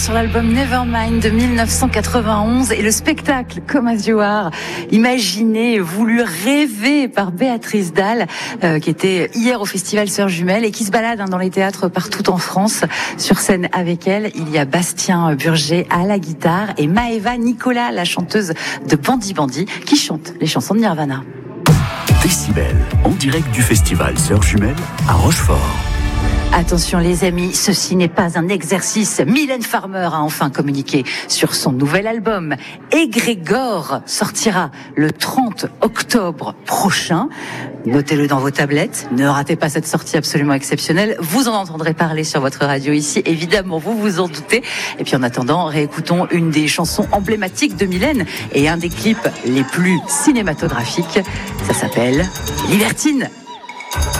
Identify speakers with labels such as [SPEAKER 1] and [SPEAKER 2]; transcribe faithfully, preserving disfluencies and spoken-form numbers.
[SPEAKER 1] sur l'album Nevermind de mille neuf cent quatre-vingt-onze et le spectacle Come As You Are, imaginé, voulu, rêvé par Béatrice Dalle, euh, qui était hier au festival Sœurs Jumelles et qui se balade hein, dans les théâtres partout en France. Sur scène avec elle, il y a Bastien Burger à la guitare et Maëva Nicolas, la chanteuse de Bandi Bandi, qui chante les chansons de Nirvana.
[SPEAKER 2] Décibel, en direct du festival Sœurs Jumelles à Rochefort.
[SPEAKER 1] Attention les amis, ceci n'est pas un exercice. Mylène Farmer a enfin communiqué sur son nouvel album. Égrégore sortira le trente octobre prochain. Notez-le dans vos tablettes. Ne ratez pas cette sortie absolument exceptionnelle. Vous en entendrez parler sur votre radio ici. Évidemment, vous vous en doutez. Et puis en attendant, réécoutons une des chansons emblématiques de Mylène et un des clips les plus cinématographiques. Ça s'appelle Libertine.